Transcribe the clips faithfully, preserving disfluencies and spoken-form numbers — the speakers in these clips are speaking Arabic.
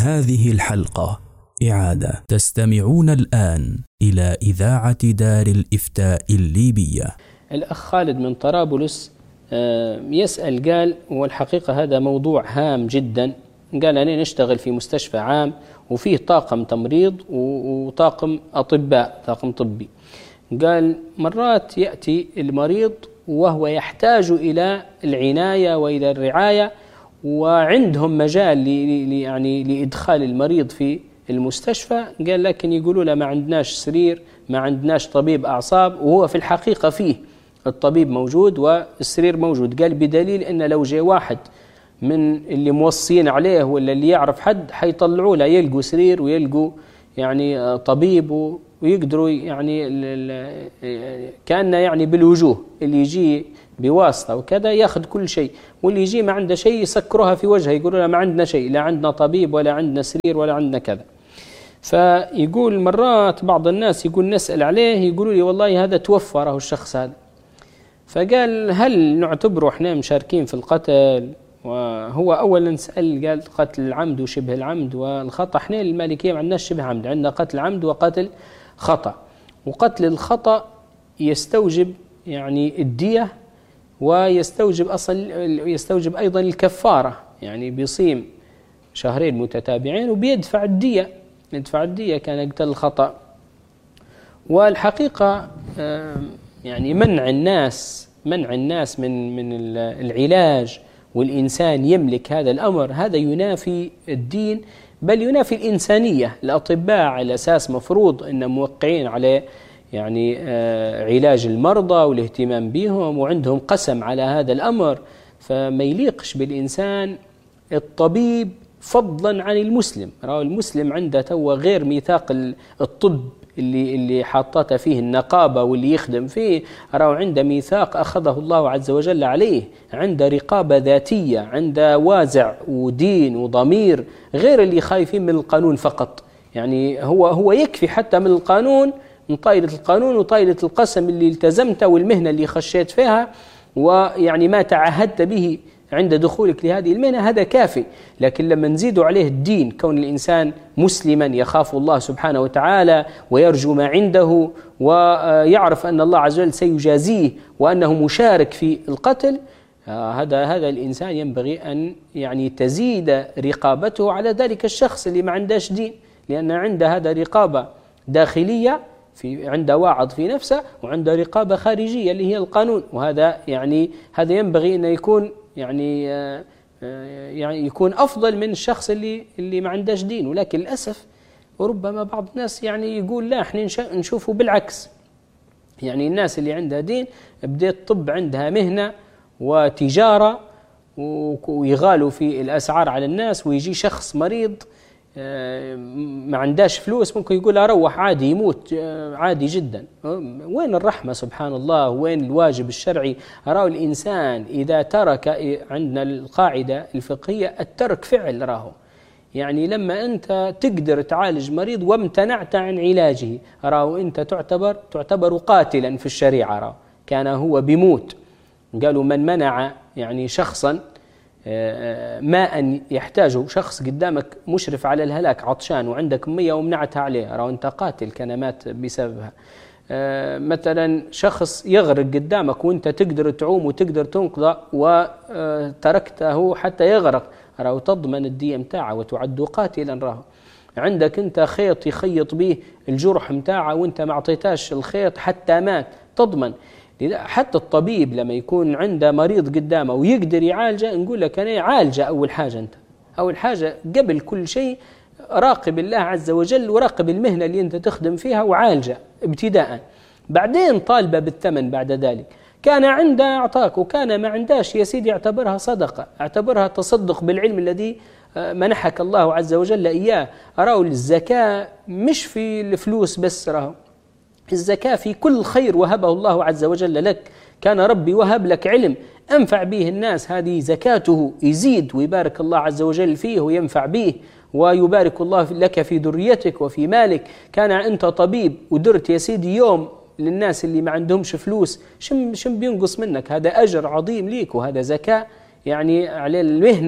هذه الحلقة إعادة. تستمعون الآن إلى إذاعة دار الإفتاء الليبية. الأخ خالد من طرابلس يسأل، قال والحقيقة هذا موضوع هام جدا. قال أنا نشتغل في مستشفى عام وفيه طاقم تمريض وطاقم أطباء، طاقم طبي. قال مرات يأتي المريض وهو يحتاج إلى العناية وإلى الرعاية، وعندهم مجال يعني لإدخال المريض في المستشفى. قال لكن يقولوا له ما عندناش سرير، ما عندناش طبيب أعصاب، وهو في الحقيقة فيه الطبيب موجود والسرير موجود. قال بدليل أن لو جاء واحد من اللي موصين عليه ولا اللي يعرف حد حيطلعوا له، يلقوا سرير ويلقوا يعني طبيب، ويقدروا يعني كأنه يعني بالوجوه، اللي يجي بواسطة وكذا ياخذ كل شيء، واللي يجي ما عنده شيء يسكروها في وجهه، يقولوا له ما عندنا شيء، لا عندنا طبيب ولا عندنا سرير ولا عندنا كذا. فيقول مرات بعض الناس يقول نسأل عليه يقولوا لي والله هذا توفى له الشخص هذا. فقال هل نعتبره احنا مشاركين في القتل؟ وهو أولا سأل قال قتل العمد وشبه العمد والخطأ. احنا المالكية ما عندناش شبه عمد، عندنا قتل عمد وقتل خطأ. وقتل الخطأ يستوجب يعني الدية، ويستوجب أصل يستوجب أيضا الكفارة، يعني بيصيم شهرين متتابعين وبيدفع الدية، يدفع الدية كان قتل الخطأ. والحقيقة يعني منع الناس منع الناس من من العلاج والإنسان يملك هذا الأمر، هذا ينافي الدين بل ينافي الإنسانية. الأطباء على أساس مفروض أن موقعين على يعني علاج المرضى والاهتمام بهم، وعندهم قسم على هذا الأمر، فما يليقش بالإنسان الطبيب فضلا عن المسلم. رأى المسلم عنده تو غير ميثاق الطب اللي اللي حاطته فيه النقابة واللي يخدم فيه، رأى عنده ميثاق أخذه الله عز وجل عليه، عنده رقابة ذاتية، عنده وازع ودين وضمير، غير اللي خايفين من القانون فقط. يعني هو هو يكفي حتى من القانون، من طائلة القانون وطائلة القسم اللي التزمته والمهنة اللي خشيت فيها، ويعني ما تعهدت به عند دخولك لهذه المهنة، هذا كافي. لكن لما نزيدوا عليه الدين، كون الإنسان مسلما يخاف الله سبحانه وتعالى ويرجو ما عنده ويعرف أن الله عز وجل سيجازيه وأنه مشارك في القتل، هذا هذا الإنسان ينبغي أن يعني تزيد رقابته على ذلك الشخص اللي ما عندهش دين، لأن عنده هذا رقابة داخلية في عنده واعظ في نفسه، وعنده رقابة خارجية اللي هي القانون. وهذا يعني هذا ينبغي أن يكون يعني يعني يكون أفضل من الشخص اللي اللي ما عندهش دين. ولكن للأسف وربما بعض الناس يعني يقول لا احنا نشوفه بالعكس، يعني الناس اللي عندها دين بدأت طب عندها مهنة وتجارة ويغالوا في الأسعار على الناس، ويجي شخص مريض ما عندهش فلوس ممكن يقول أروح عادي يموت عادي جدا. وين الرحمة سبحان الله؟ وين الواجب الشرعي؟ أراه الإنسان إذا ترك، عندنا القاعدة الفقهية الترك فعل، راه يعني لما أنت تقدر تعالج مريض وامتنعت عن علاجه، راه أنت تعتبر تعتبر قاتلا في الشريعة، راه كان هو بيموت. قالوا من منع يعني شخصا ماء يحتاجه، شخص قدامك مشرف على الهلاك عطشان وعندك مية ومنعتها عليه، راه أنت قاتل كان مات بسببها. مثلا شخص يغرق قدامك وانت تقدر تعوم وتقدر تنقذه وتركته حتى يغرق، راه تضمن الدية متاعه وتعد قاتلا. راه عندك انت خيط يخيط به الجرح متاعه وانت ما اعطيتاش الخيط حتى مات، تضمن. حتى الطبيب لما يكون عنده مريض قدامه ويقدر يعالجه، نقول لك أنا عالجه. أول حاجة أنت أول حاجة قبل كل شيء راقب الله عز وجل وراقب المهنة اللي أنت تخدم فيها وعالجه ابتداء، بعدين طالبه بالثمن بعد ذلك. كان عنده أعطاك، وكان ما عنداش يا سيدي اعتبرها صدقة، اعتبرها تصدق بالعلم الذي منحك الله عز وجل إياه. أراه الزكاة مش في الفلوس بس، راه الزكاة في كل خير وهبه الله عز وجل لك. كان ربي وهب لك علم أنفع به الناس، هذه زكاته، يزيد ويبارك الله عز وجل فيه وينفع به، ويبارك الله لك في ذريتك وفي مالك. كان أنت طبيب ودرت يا سيدي يوم للناس اللي ما عندهمش فلوس، شم شم بينقص منك، هذا أجر عظيم ليك، وهذا زكاة يعني على المهنة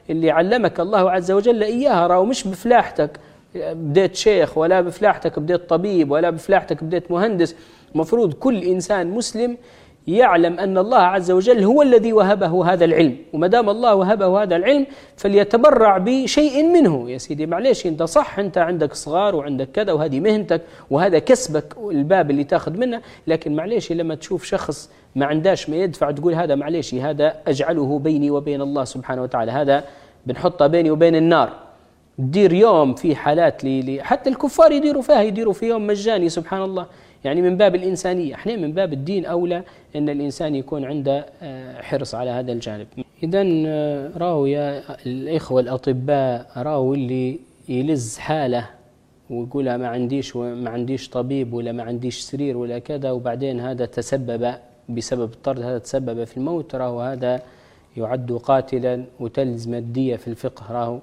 اللي علمك الله عز وجل إياها، راهو مش بفلاحتك بديت شيخ، ولا بفلاحتك بديت طبيب، ولا بفلاحتك بديت مهندس. مفروض كل إنسان مسلم يعلم أن الله عز وجل هو الذي وهبه هذا العلم، وما دام الله وهبه هذا العلم فليتبرع بشيء منه. يا سيدي معليش، أنت صح أنت عندك صغار وعندك كذا وهذه مهنتك وهذا كسبك الباب اللي تاخذ منه، لكن معليش لما تشوف شخص ما عنداش ما يدفع تقول هذا معليش هذا أجعله بيني وبين الله سبحانه وتعالى، هذا بنحطه بيني وبين النار. تدير يوم في حالات لي حتى الكفار يديروا فيها، يديروا في يوم مجاني سبحان الله، يعني من باب الإنسانية. احنا من باب الدين أولى أن الإنسان يكون عنده حرص على هذا الجانب. إذن راهو يا الإخوة الأطباء، راهو اللي يلز حاله ويقولها ما عنديش وما عنديش طبيب ولا ما عنديش سرير ولا كذا، وبعدين هذا تسبب بسبب الطرد هذا تسبب في الموت، راهو هذا يعد قاتلا وتلزم الدية في الفقه. راهو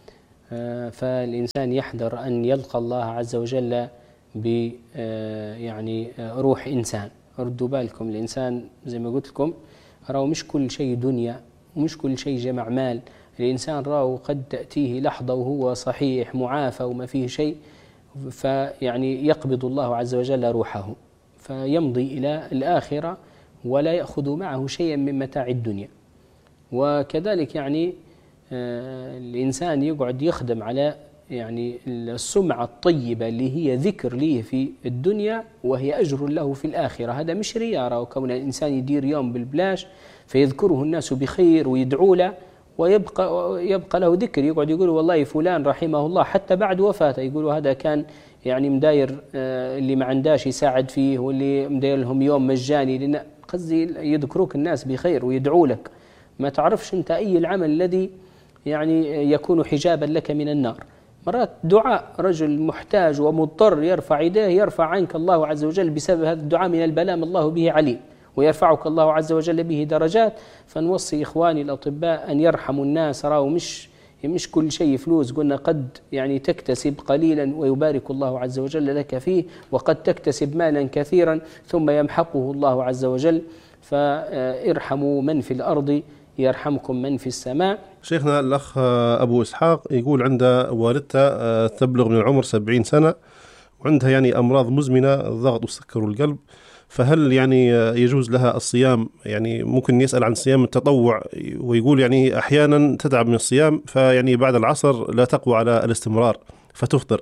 فالإنسان يحذر أن يلقى الله عز وجل ب يعني روح إنسان. ردوا بالكم، الإنسان زي ما قلت لكم راهو مش كل شيء دنيا ومش كل شيء جمع مال. الإنسان راهو قد تأتيه لحظة وهو صحيح معافى وما فيه شيء، فيعني يقبض الله عز وجل روحه فيمضي إلى الآخرة ولا يأخذ معه شيئا من متاع الدنيا. وكذلك يعني الإنسان يقعد يخدم على يعني السمعة الطيبة اللي هي ذكر ليه في الدنيا وهي أجر له في الآخرة. هذا مش رياء، وكون الإنسان يدير يوم بالبلاش فيذكره الناس بخير ويدعو له ويبقى يبقى له ذكر، يقعد يقول والله فلان رحمه الله حتى بعد وفاته يقولوا هذا كان يعني مداير اللي ما عنداش يساعد فيه، واللي مداير لهم يوم مجاني، لأن قصدي يذكروك الناس بخير ويدعو لك. ما تعرفش أنت أي العمل الذي يعني يكون حجابا لك من النار. مرات دعاء رجل محتاج ومضطر يرفع يديه يرفع عنك الله عز وجل بسبب هذا الدعاء من البلاء ما الله به عليم، ويرفعك الله عز وجل به درجات. فنوصي إخواني الأطباء أن يرحموا الناس، راهو مش مش كل شيء فلوس. قلنا قد يعني تكتسب قليلا ويبارك الله عز وجل لك فيه، وقد تكتسب مالا كثيرا ثم يمحقه الله عز وجل. فارحموا من في الأرض يرحمكم من في السماء. شيخنا الأخ أبو إسحاق يقول عنده والدته تبلغ من العمر سبعين سنة وعندها يعني أمراض مزمنة، الضغط والسكر والقلب، فهل يعني يجوز لها الصيام؟ يعني ممكن يسأل عن صيام التطوع، ويقول يعني أحيانا تتعب من الصيام فيعني بعد العصر لا تقوى على الاستمرار فتفطر،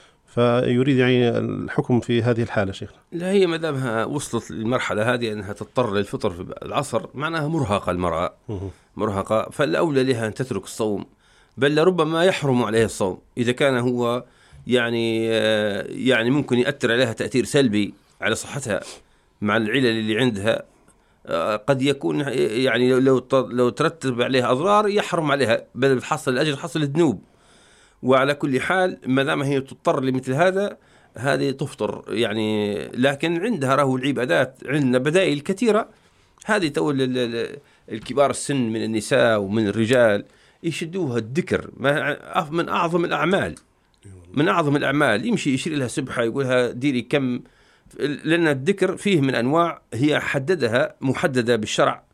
فيريد يعني الحكم في هذه الحالة. شيخنا لا، هي ما دامها وصلت للمرحلة هذه أنها تضطر للفطر في العصر معناها مرهقة، المرأة مرهقة، فالأولى لها أن تترك الصوم، بل لربما يحرم عليها الصوم إذا كان هو يعني يعني ممكن يؤثر عليها تأثير سلبي على صحتها مع العلل اللي عندها. قد يكون يعني لو لو ترتب عليها أضرار يحرم عليها، بل تحصل الأجر حصل الذنوب. وعلى كل حال ما دام هي تضطر لمثل هذا هذه تفطر يعني، لكن عندها راهو العبادات عندنا بدائل كثيرة. هذه تولى الكبار السن من النساء ومن الرجال يشدوها الذكر من أعظم الأعمال، من أعظم الأعمال. يمشي يشير لها سبحة يقولها ديري كم، لأن الذكر فيه من أنواع هي حددها محددة بالشرع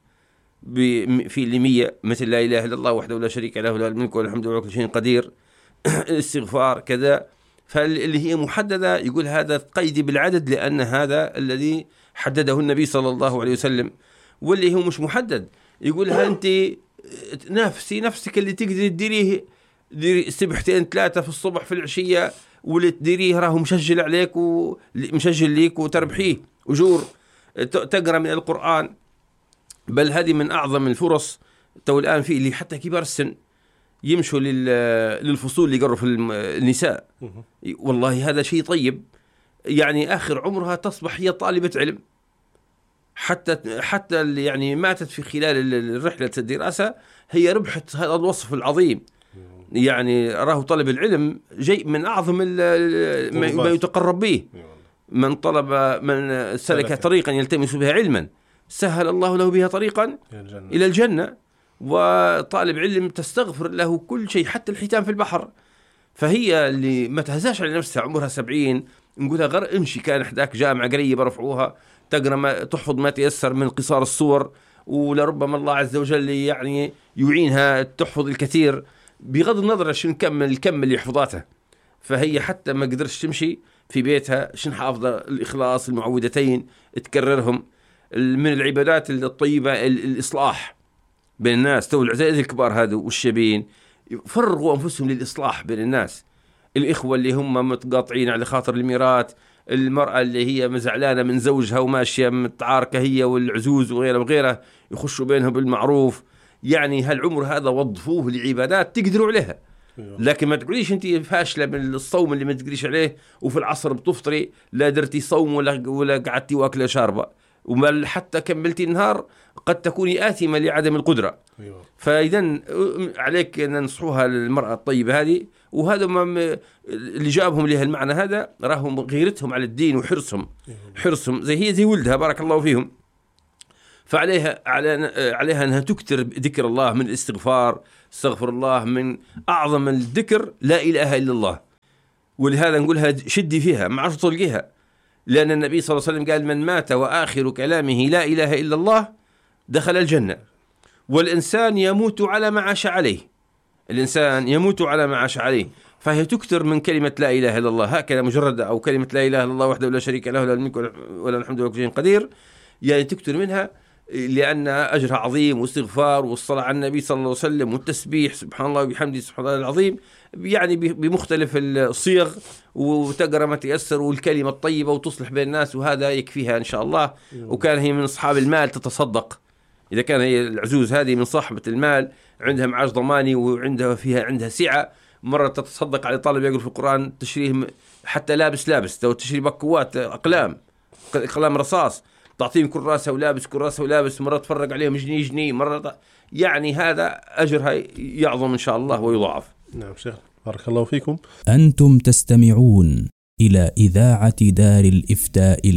في لمية، مثل لا إله إلا الله وحده لا شريك له له الملك والحمد لله كل شيء قدير، الاستغفار كذا. فاللي هي محددة يقول هذا قيدي بالعدد لأن هذا الذي حدده النبي صلى الله عليه وسلم. واللي هو مش محدد يقولها أنت نفسي نفسك اللي تقدر تديريه، ديري سبحتين ثلاثة في الصبح في العشية واللي تديريه راهو مشجل عليك ومشجل ليك وتربحيه أجور. تقرأ من القرآن، بل هذه من أعظم الفرص. تو الآن في اللي حتى كبار السن يمشوا للفصول اللي يقروا في النساء، والله هذا شيء طيب. يعني آخر عمرها تصبح هي طالبة علم، حتى حتى اللي يعني ماتت في خلال رحلة الدراسة هي ربحت هذا الوصف العظيم. يعني راه طلب العلم جيء من أعظم ما يتقرب به. من طلب من سلك طريقا يلتمس بها علما سهل الله له بها طريقا إلى الجنة. وطالب علم تستغفر له كل شيء حتى الحيتان في البحر. فهي اللي ما تهزاش على نفسها عمرها سبعين نقولها غير امشي كان حداك جامعة قريبة رفعوها تقرأ ما تحفظ ما تيسر من قصار الصور ولربما الله عز وجل يعني يعينها تحفظ الكثير، بغض النظر شنو كم الكم اللي حفظاته. فهي حتى ما قدرش تمشي في بيتها شن حافظة الإخلاص، المعوذتين تكررهم. من العبادات الطيبة الإصلاح بين الناس. تو العزائز الكبار هذا والشبين فرغوا أنفسهم للإصلاح بين الناس. الإخوة اللي هم متقاطعين على خاطر الميراث، المرأة اللي هي مزعلانة من زوجها وماشية متعاركة هي والعزوز وغيره وغيره، يخشوا بينهم بالمعروف. يعني هالعمر هذا وظفوه لعبادات تقدروا عليها. لكن ما تقوليش انت فاشله من الصوم اللي ما تقدريش عليه، وفي العصر بتفطري لا درتي صوم ولا ولا قعدتي واكله شاربه، وما حتى كملتي النهار قد تكوني آثمة لعدم القدرة. فإذا عليك أن ننصحوها المرأة الطيبة هذه. وهذا ما اللي جابهم لها المعنى هذا، راهم غيرتهم على الدين وحرصهم حرصهم زي هي زي ولدها بارك الله فيهم. فعليها على عليها أنها تكثر ذكر الله من الاستغفار، استغفر الله، من أعظم الذكر لا إله إلا الله. ولهذا نقولها شدي فيها ما عرفت تلقيها، لأن النبي صلى الله عليه وسلم قال من مات وآخر كلامه لا إله إلا الله دخل الجنة. والإنسان يموت على ما عاش عليه، الإنسان يموت على ما عاش عليه. فهي تكثر من كلمة لا إله إلا الله هكذا مجرد، أو كلمة لا إله إلا الله وحده لا شريك له لا الملك ولا الحمد ولا كل شيء قدير، يعني تكثر منها لأن أجرها عظيم، واستغفار والصلاة على النبي صلى الله عليه وسلم والتسبيح سبحان الله وبحمده سبحان الله العظيم، يعني بمختلف الصيغ، وتقرأ ما تيسر، والكلمة الطيبة وتصلح بين الناس، وهذا يكفيها إن شاء الله. وكان هي من أصحاب المال تتصدق، إذا كان هي العزوز هذه من صاحبة المال عندها معاش ضماني وعندها فيها عندها سعة، مرة تتصدق على طالب يقرأ في القرآن تشريه حتى لابس لابس لو تشري بكوات أقلام أقلام رصاص تعطيهم كراسة ولابس كراسة ولابس، مرة تفرق عليهم جنيه جنيه مرة، يعني هذا أجرها يعظم إن شاء الله ويضاعف. نعم شيخ بارك الله فيكم. أنتم تستمعون إلى إذاعة دار الإفتاء